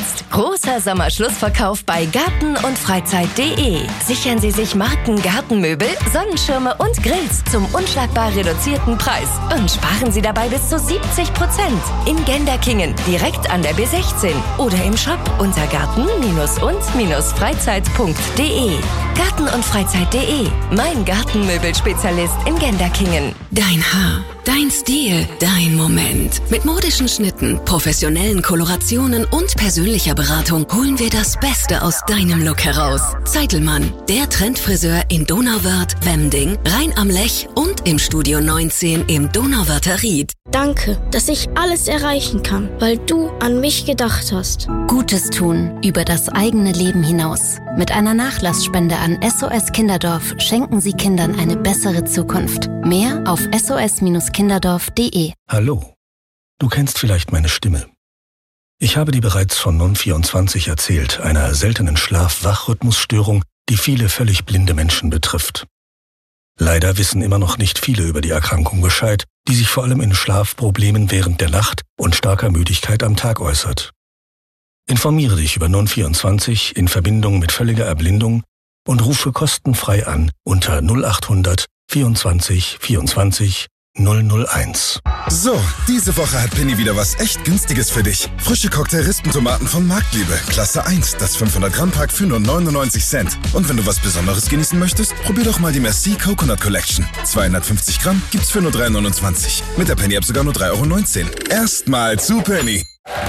Jetzt großer Sommerschlussverkauf bei Garten- und Freizeit.de. Sichern Sie sich Marken Gartenmöbel, Sonnenschirme und Grills zum unschlagbar reduzierten Preis und sparen Sie dabei bis zu 70%. In Genderkingen, direkt an der B16 oder im Shop unter garten-und-freizeit.de. Garten- und Freizeit.de, mein Gartenmöbelspezialist in Genderkingen. Dein Haar, dein Stil, dein Moment. Mit modischen Schnitten, professionellen Kolorationen und persönlicher Beratung holen wir das Beste aus deinem Look heraus. Zeitelmann, der Trendfriseur in Donauwörth, Wemding, Rhein am Lech und im Studio 19 im Donauwörther Ried. Danke, dass ich alles erreichen kann, weil du an mich gedacht hast. Gutes tun über das eigene Leben hinaus. Mit einer Nachlassspende an SOS Kinderdorf schenken Sie Kindern eine bessere Zukunft. Mehr auf sos-kinderdorf.de. Hallo, du kennst vielleicht meine Stimme. Ich habe dir bereits von Non24 erzählt, einer seltenen Schlaf-Wach-Rhythmusstörung, die viele völlig blinde Menschen betrifft. Leider wissen immer noch nicht viele über die Erkrankung Bescheid, die sich vor allem in Schlafproblemen während der Nacht und starker Müdigkeit am Tag äußert. Informiere dich über Non24 in Verbindung mit völliger Erblindung und rufe kostenfrei an unter 0800 24 24 001. So, diese Woche hat Penny wieder was echt Günstiges für dich. Frische Cocktail-Rispentomaten von Marktliebe, Klasse 1, das 500-Gramm-Pack für nur 99 Cent. Und wenn du was Besonderes genießen möchtest, probier doch mal die Merci Coconut Collection. 250 Gramm gibt's für nur 3,29. Mit der Penny-App sogar nur 3,19 €. Erstmal zu Penny.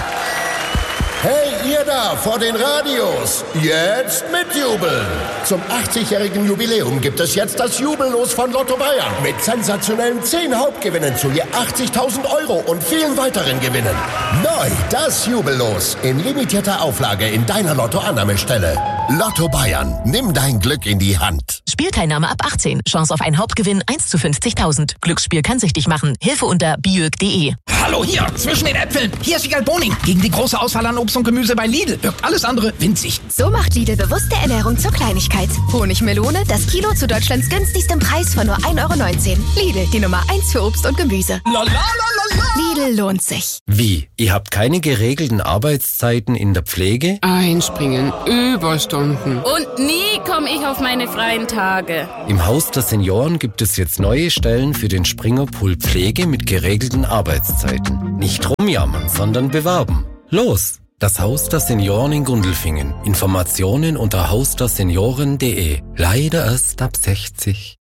Hey, ihr da vor den Radios, jetzt mitjubeln! Zum 80-jährigen Jubiläum gibt es jetzt das Jubellos von Lotto Bayern mit sensationellen 10 Hauptgewinnen zu je 80.000 € und vielen weiteren Gewinnen. Neu das Jubellos in limitierter Auflage in deiner Lotto-Annahmestelle. Lotto Bayern, nimm dein Glück in die Hand. Spielteilnahme ab 18. Chance auf einen Hauptgewinn 1 zu 50.000. Glücksspiel kann süchtig machen. Hilfe unter biög.de. Hallo hier, zwischen den Äpfeln. Hier ist Wiegald Boning. Gegen die große Auswahl an Obst und Gemüse bei Lidl wirkt alles andere winzig. So macht Lidl bewusste Ernährung zur Kleinigkeit. Honigmelone, das Kilo zu Deutschlands günstigstem Preis von nur 1,19 €. Lidl, die Nummer 1 für Obst und Gemüse. Lidl lohnt sich. Wie? Ihr habt keine geregelten Arbeitszeiten in der Pflege? Einspringen, Überstunden. Und nie komme ich auf meine freien Tage. Im Haus der Senioren gibt es jetzt neue Stellen für den Springerpool Pflege mit geregelten Arbeitszeiten. Nicht rumjammern, sondern bewerben. Los! Das Haus der Senioren in Gundelfingen. Informationen unter hausdersenioren.de. Leider erst ab 60.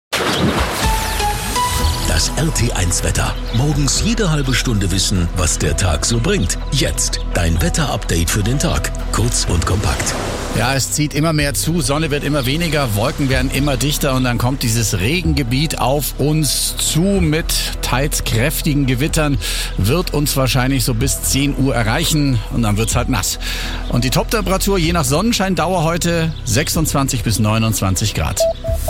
Das RT1-Wetter. Morgens jede halbe Stunde wissen, was der Tag so bringt. Jetzt dein Wetter-Update für den Tag. Kurz und kompakt. Ja, es zieht immer mehr zu, Sonne wird immer weniger, Wolken werden immer dichter und dann kommt dieses Regengebiet auf uns zu mit teils kräftigen Gewittern, wird uns wahrscheinlich so bis 10 Uhr erreichen und dann wird's halt nass. Und die Toptemperatur je nach Sonnenscheindauer heute 26 bis 29 Grad.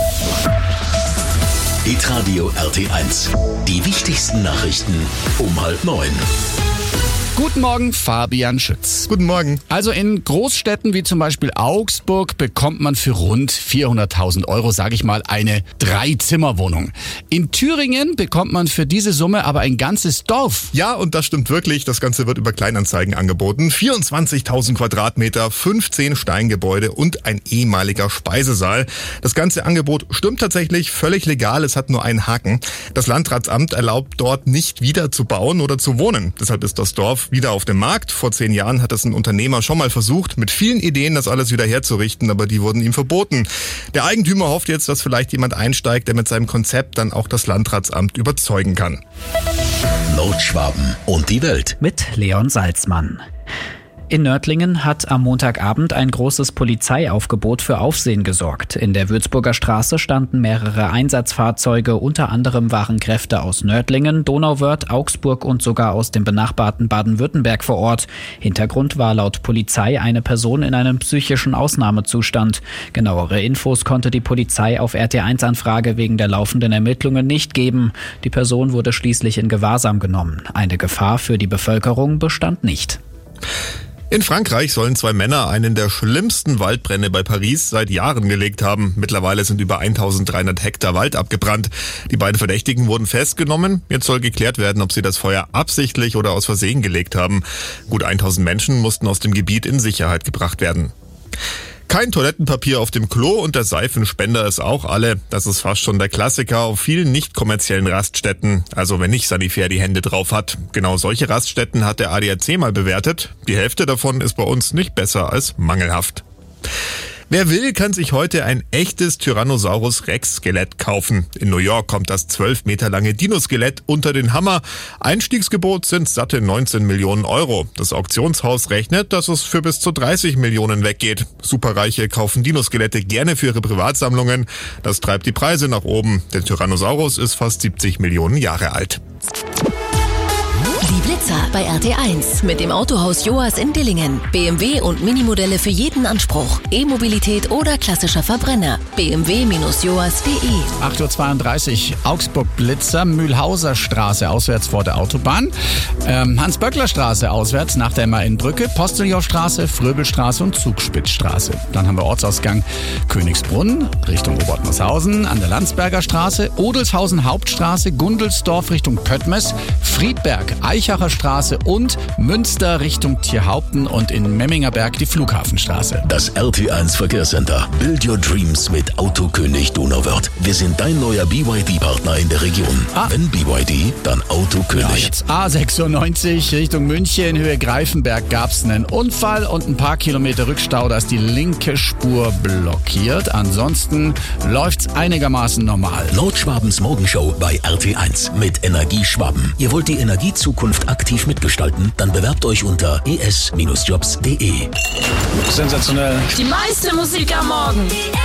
Hitradio RT1. Die wichtigsten Nachrichten um 8:30. Guten Morgen, Fabian Schütz. Guten Morgen. Also in Großstädten wie zum Beispiel Augsburg bekommt man für rund 400.000 €, sage ich mal, eine 3-Zimmer-Wohnung. In Thüringen bekommt man für diese Summe aber ein ganzes Dorf. Ja, und das stimmt wirklich. Das Ganze wird über Kleinanzeigen angeboten. 24.000 Quadratmeter, 15 Steingebäude und ein ehemaliger Speisesaal. Das ganze Angebot stimmt tatsächlich, völlig legal. Es hat nur einen Haken. Das Landratsamt erlaubt dort nicht wieder zu bauen oder zu wohnen. Deshalb ist das Dorf wieder auf dem Markt. Vor 10 Jahren hat es ein Unternehmer schon mal versucht, mit vielen Ideen das alles wieder herzurichten, aber die wurden ihm verboten. Der Eigentümer hofft jetzt, dass vielleicht jemand einsteigt, der mit seinem Konzept dann auch das Landratsamt überzeugen kann. Nordschwaben und die Welt. Mit Leon Salzmann. In Nördlingen hat am Montagabend ein großes Polizeiaufgebot für Aufsehen gesorgt. In der Würzburger Straße standen mehrere Einsatzfahrzeuge, unter anderem waren Kräfte aus Nördlingen, Donauwörth, Augsburg und sogar aus dem benachbarten Baden-Württemberg vor Ort. Hintergrund war laut Polizei eine Person in einem psychischen Ausnahmezustand. Genauere Infos konnte die Polizei auf RT1-Anfrage wegen der laufenden Ermittlungen nicht geben. Die Person wurde schließlich in Gewahrsam genommen. Eine Gefahr für die Bevölkerung bestand nicht. In Frankreich sollen 2 Männer einen der schlimmsten Waldbrände bei Paris seit Jahren gelegt haben. Mittlerweile sind über 1300 Hektar Wald abgebrannt. Die beiden Verdächtigen wurden festgenommen. Jetzt soll geklärt werden, ob sie das Feuer absichtlich oder aus Versehen gelegt haben. Gut 1000 Menschen mussten aus dem Gebiet in Sicherheit gebracht werden. Kein Toilettenpapier auf dem Klo und der Seifenspender ist auch alle. Das ist fast schon der Klassiker auf vielen nicht kommerziellen Raststätten. Also wenn nicht Sanifair die Hände drauf hat. Genau solche Raststätten hat der ADAC mal bewertet. Die Hälfte davon ist bei uns nicht besser als mangelhaft. Wer will, kann sich heute ein echtes Tyrannosaurus Rex Skelett kaufen. In New York kommt das 12 Meter lange Dino-Skelett unter den Hammer. Einstiegsgebot sind satte 19 Millionen Euro. Das Auktionshaus rechnet, dass es für bis zu 30 Millionen weggeht. Superreiche kaufen Dino-Skelette gerne für ihre Privatsammlungen. Das treibt die Preise nach oben. Der Tyrannosaurus ist fast 70 Millionen Jahre alt. Die Blitzer bei RT1 mit dem Autohaus Joas in Dillingen. BMW und Minimodelle für jeden Anspruch. E-Mobilität oder klassischer Verbrenner. bmw-joas.de. 8.32 Uhr, Augsburg-Blitzer, Mühlhauser Straße auswärts vor der Autobahn. Hans-Böckler-Straße auswärts nach der Marienbrücke, Posteljaustraße, Fröbelstraße und Zugspitzstraße. Dann haben wir Ortsausgang Königsbrunn Richtung Obertmershausen, an der Landsberger Straße, Odelshausen Hauptstraße, Gundelsdorf Richtung Pöttmes, Friedberg, Eichacher Straße und Münster Richtung Tierhaupten und in Memmingerberg die Flughafenstraße. Das RT1 Verkehrscenter. Build your dreams mit Autokönig Donauwörth. Wir sind dein neuer BYD-Partner in der Region. Wenn BYD, dann Autokönig. Ja, jetzt A96 Richtung München, Höhe Greifenberg gab es einen Unfall und ein paar Kilometer Rückstau, da ist die linke Spur blockiert. Ansonsten läuft's einigermaßen normal. Nordschwabens Morgenshow bei RT1 mit Energie Schwaben. Ihr wollt die Energiezukunft aktiv mitgestalten? Dann bewerbt euch unter es-jobs.de. Sensationell. Die meiste Musik am Morgen.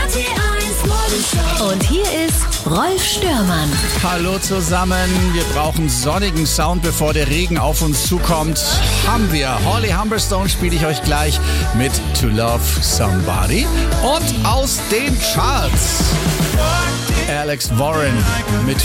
Und hier ist Rolf Störmann. Hallo zusammen. Wir brauchen sonnigen Sound, bevor der Regen auf uns zukommt. Haben wir. Holly Humberstone spiele ich euch gleich mit To Love Somebody. Und aus den Charts Alex Warren mit